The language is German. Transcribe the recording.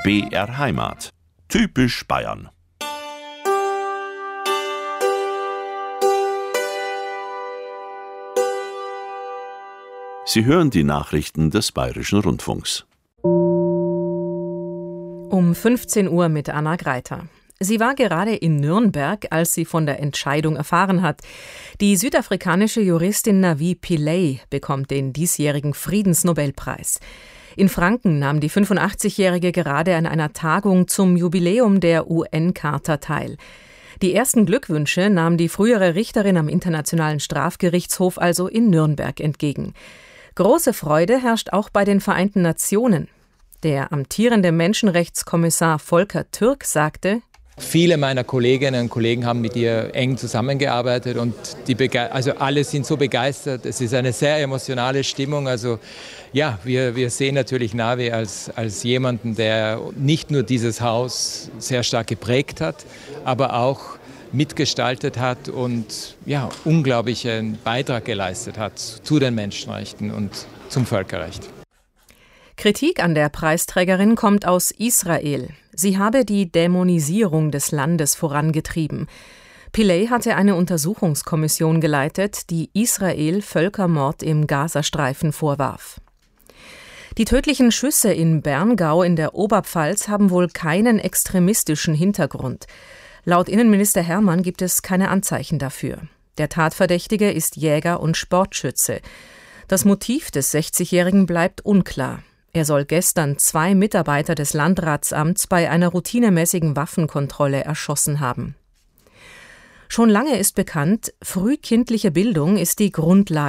BR Heimat. Typisch Bayern. Sie hören die Nachrichten des Bayerischen Rundfunks. Um 15 Uhr mit Anna Greiter. Sie war gerade in Nürnberg, als sie von der Entscheidung erfahren hat. Die südafrikanische Juristin Navi Pillay bekommt den diesjährigen Friedensnobelpreis. In Franken nahm die 85-Jährige gerade an einer Tagung zum Jubiläum der UN-Charta teil. Die ersten Glückwünsche nahm die frühere Richterin am Internationalen Strafgerichtshof also in Nürnberg entgegen. Große Freude herrscht auch bei den Vereinten Nationen. Der amtierende Menschenrechtskommissar Volker Türk sagte: Viele meiner Kolleginnen und Kollegen haben mit ihr eng zusammengearbeitet und alle sind so begeistert. Es ist eine sehr emotionale Stimmung. Also ja, wir sehen natürlich Navi als jemanden, der nicht nur dieses Haus sehr stark geprägt hat, aber auch mitgestaltet hat und ja, unglaublichen Beitrag geleistet hat zu den Menschenrechten und zum Völkerrecht. Kritik an der Preisträgerin kommt aus Israel. Sie habe die Dämonisierung des Landes vorangetrieben. Pillay hatte eine Untersuchungskommission geleitet, die Israel Völkermord im Gazastreifen vorwarf. Die tödlichen Schüsse in Berngau in der Oberpfalz haben wohl keinen extremistischen Hintergrund. Laut Innenminister Hermann gibt es keine Anzeichen dafür. Der Tatverdächtige ist Jäger und Sportschütze. Das Motiv des 60-Jährigen bleibt unklar. Er soll gestern 2 Mitarbeiter des Landratsamts bei einer routinemäßigen Waffenkontrolle erschossen haben. Schon lange ist bekannt, frühkindliche Bildung ist die Grundlage